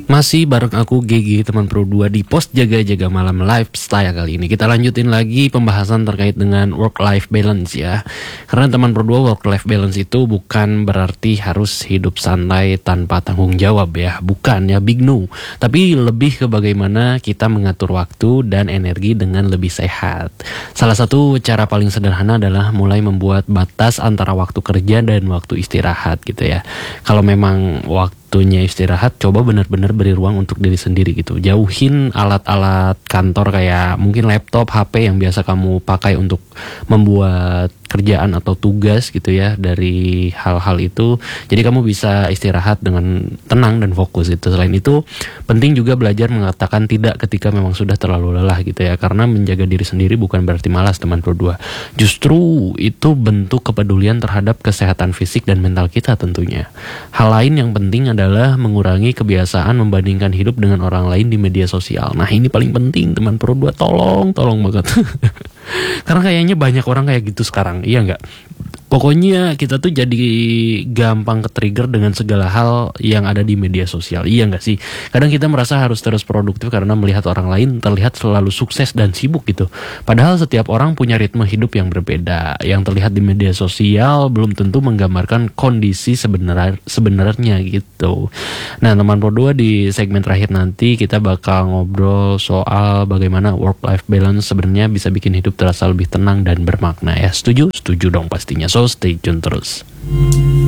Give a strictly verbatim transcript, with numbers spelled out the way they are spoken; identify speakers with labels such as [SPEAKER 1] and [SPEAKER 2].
[SPEAKER 1] Masih bareng aku G G teman pro dua di Pos Jaga-Jaga Malam Lifestyle kali ini. Kita lanjutin lagi pembahasan terkait dengan work-life balance ya. Karena teman pro dua, work-life balance itu bukan berarti harus hidup santai tanpa tanggung jawab ya. Bukan ya, big no. Tapi lebih ke bagaimana kita mengatur waktu dan energi dengan lebih sehat. Salah satu cara paling sederhana adalah mulai membuat batas antara waktu kerja dan waktu istirahat gitu ya. Kalau memang waktu waktunya istirahat, coba benar-benar beri ruang untuk diri sendiri gitu. Jauhin alat-alat kantor kayak mungkin laptop, H P yang biasa kamu pakai untuk membuat kerjaan atau tugas gitu ya, dari hal-hal itu. Jadi kamu bisa istirahat dengan tenang dan fokus gitu. Selain itu, penting juga belajar mengatakan tidak ketika memang sudah terlalu lelah gitu ya. Karena menjaga diri sendiri bukan berarti malas teman pro dua. Justru itu bentuk kepedulian terhadap kesehatan fisik dan mental kita tentunya. Hal lain yang penting adalah mengurangi kebiasaan membandingkan hidup dengan orang lain di media sosial. Nah, ini paling penting teman pro dua, tolong, tolong banget. Karena kayaknya banyak orang kayak gitu sekarang, iya nggak? Pokoknya kita tuh jadi gampang ke-trigger dengan segala hal yang ada di media sosial, iya nggak sih? Kadang kita merasa harus terus produktif karena melihat orang lain terlihat selalu sukses dan sibuk gitu. Padahal setiap orang punya ritme hidup yang berbeda. Yang terlihat di media sosial belum tentu menggambarkan kondisi sebenar sebenarnya gitu. Nah, teman pro dua, di segmen terakhir nanti kita bakal ngobrol soal bagaimana work-life balance sebenarnya bisa bikin hidup terasa lebih tenang dan bermakna ya. Setuju? Setuju dong pastinya. So stay tune terus.